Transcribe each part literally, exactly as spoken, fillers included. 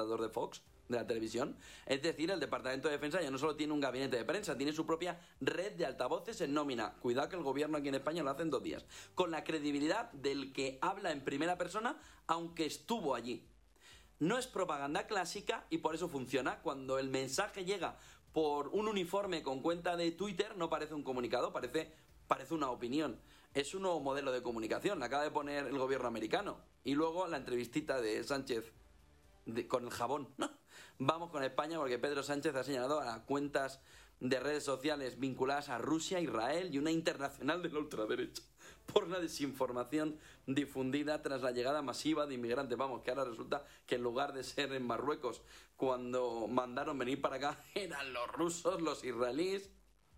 presentador de Fox, de la televisión. Es decir, el Departamento de Defensa ya no solo tiene un gabinete de prensa, tiene su propia red de altavoces en nómina. Cuidado que el gobierno aquí en España lo hace en dos días. Con la credibilidad del que habla en primera persona, aunque estuvo allí. No es propaganda clásica y por eso funciona. Cuando el mensaje llega por un uniforme con cuenta de Twitter, no parece un comunicado, parece, parece una opinión. Es un nuevo modelo de comunicación, la acaba de poner el gobierno americano. Y luego la entrevistita de Sánchez de, con el jabón. Vamos con España porque Pedro Sánchez ha señalado a cuentas de redes sociales vinculadas a Rusia, Israel y una internacional de la ultraderecha por la desinformación difundida tras la llegada masiva de inmigrantes. Vamos, que ahora resulta que en lugar de ser en Marruecos cuando mandaron venir para acá eran los rusos, los israelíes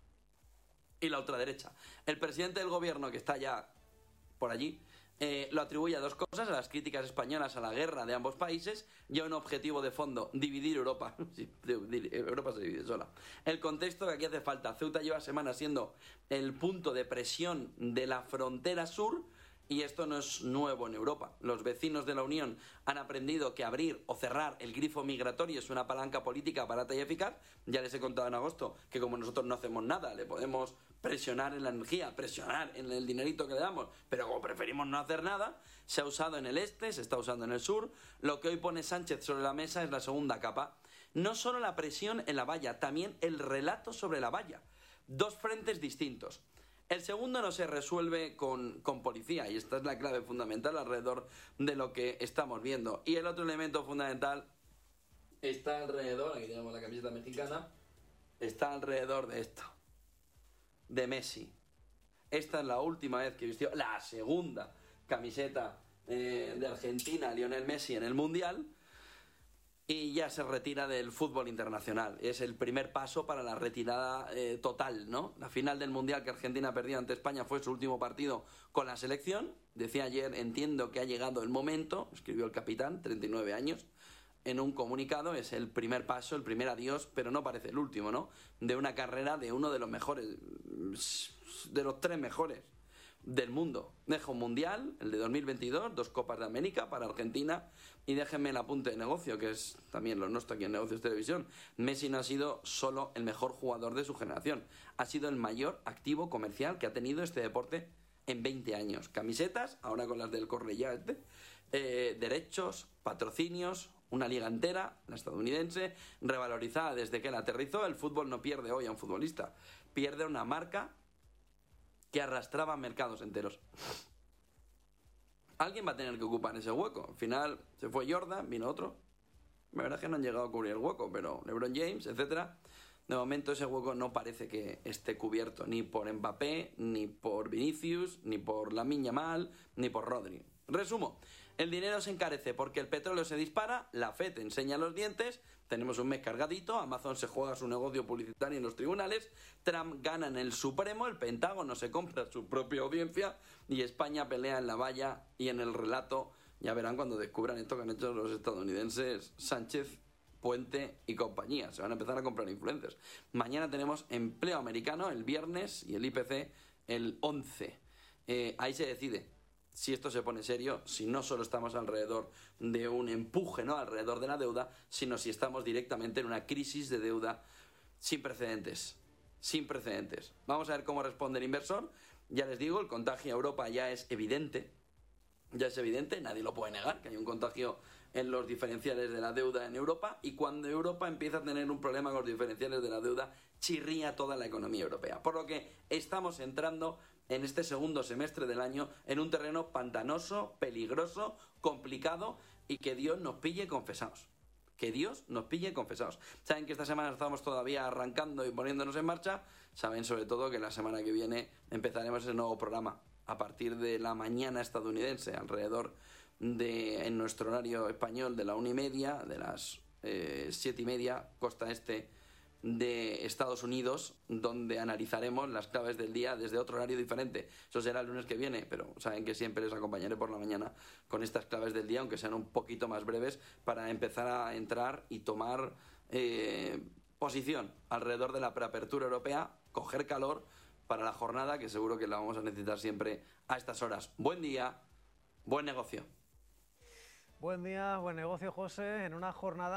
y la ultraderecha. El presidente del gobierno, que está ya por allí, eh, lo atribuye a dos cosas: a las críticas españolas a la guerra de ambos países y a un objetivo de fondo: dividir Europa. Sí, Europa se divide sola. El contexto que aquí hace falta: Ceuta lleva semanas siendo el punto de presión de la frontera sur. Y esto no es nuevo en Europa. Los vecinos de la Unión han aprendido que abrir o cerrar el grifo migratorio es una palanca política barata y eficaz. Ya les he contado en agosto que como nosotros no hacemos nada, le podemos presionar en la energía, presionar en el dinerito que le damos, pero como preferimos no hacer nada, se ha usado en el este, se está usando en el sur. Lo que hoy pone Sánchez sobre la mesa es la segunda capa. No solo la presión en la valla, también el relato sobre la valla. Dos frentes distintos. El segundo no se resuelve con, con policía, y esta es la clave fundamental alrededor de lo que estamos viendo. Y el otro elemento fundamental está alrededor, aquí tenemos la camiseta mexicana, está alrededor de esto, de Messi. Esta es la última vez que vistió la segunda camiseta eh, de Argentina, Lionel Messi, en el Mundial. Y ya se retira del fútbol internacional. Es el primer paso para la retirada eh, total, ¿no? La final del Mundial que Argentina perdió ante España fue su último partido con la selección. Decía ayer: entiendo que ha llegado el momento, escribió el capitán, treinta y nueve años, en un comunicado. Es el primer paso, el primer adiós, pero no parece el último, ¿no? De una carrera de uno de los mejores, de los tres mejores del mundo. Deja un mundial, el de dos mil veintidós, dos Copas de América para Argentina. Y déjenme el apunte de negocio, que es también lo nuestro aquí en Negocios Televisión. Messi no ha sido solo el mejor jugador de su generación, ha sido el mayor activo comercial que ha tenido este deporte en veinte años. Camisetas, ahora con las del Correia este, eh, derechos, patrocinios, una liga entera, la estadounidense, revalorizada desde que la aterrizó. El fútbol no pierde hoy a un futbolista, pierde una marca que arrastraba mercados enteros. Alguien va a tener que ocupar ese hueco. Al final se fue Jordan, vino otro. La verdad es que no han llegado a cubrir el hueco, pero LeBron James, etcétera. De momento ese hueco no parece que esté cubierto ni por Mbappé, ni por Vinicius, ni por Lamine Yamal, ni por Rodri. Resumo: el dinero se encarece porque el petróleo se dispara, la Fed enseña los dientes, tenemos un mes cargadito, Amazon se juega su negocio publicitario en los tribunales, Trump gana en el Supremo, el Pentágono se compra su propia audiencia y España pelea en la valla y en el relato. Ya verán cuando descubran esto que han hecho los estadounidenses, Sánchez, Puente y compañía. Se van a empezar a comprar influencers. Mañana tenemos empleo americano el viernes y el I P C el once. Eh, ahí se decide si esto se pone serio, si no solo estamos alrededor de un empuje, ¿no?, alrededor de la deuda, sino si estamos directamente en una crisis de deuda sin precedentes. Sin precedentes. Vamos a ver cómo responde el inversor. Ya les digo, el contagio a Europa ya es evidente. Ya es evidente, nadie lo puede negar, que hay un contagio en los diferenciales de la deuda en Europa, y cuando Europa empieza a tener un problema con los diferenciales de la deuda, chirría toda la economía europea. Por lo que estamos entrando en este segundo semestre del año en un terreno pantanoso, peligroso, complicado, y que Dios nos pille confesados. Que Dios nos pille confesados. Saben que esta semana estamos todavía arrancando y poniéndonos en marcha. Saben sobre todo que la semana que viene empezaremos ese nuevo programa a partir de la mañana estadounidense, alrededor de, en nuestro horario español, de la una y media, de las eh, siete y media, costa este de Estados Unidos, donde analizaremos las claves del día desde otro horario diferente. Eso será el lunes que viene, pero saben que siempre les acompañaré por la mañana con estas claves del día, aunque sean un poquito más breves, para empezar a entrar y tomar eh, posición alrededor de la preapertura europea, coger calor para la jornada, que seguro que la vamos a necesitar siempre a estas horas. Buen día, buen negocio. Buen día, buen negocio, José, en una jornada